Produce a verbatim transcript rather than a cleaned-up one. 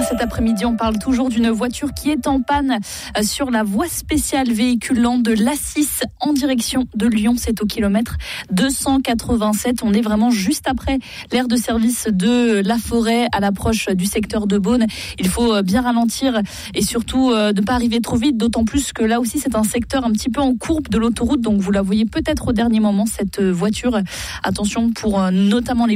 cet après-midi, on parle toujours d'une voiture qui est en panne sur la voie spéciale véhiculant de l'A six en direction de Lyon. C'est au kilomètre deux cent quatre-vingt-sept. On est vraiment juste après l'aire de service de La Forêt à l'approche du secteur de Beaune. Il faut bien ralentir et surtout ne pas arriver trop vite, d'autant plus que là aussi c'est un secteur un petit peu en courbe de l'autoroute. Donc vous la voyez peut-être au dernier moment, cette voiture. Attention pour notamment les